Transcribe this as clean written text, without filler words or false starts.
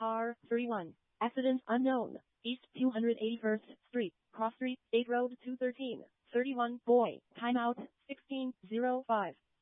car 31. Accident unknown. East 281st Street, Cross Street, State Road 213. 31. Boy. Timeout 16:05.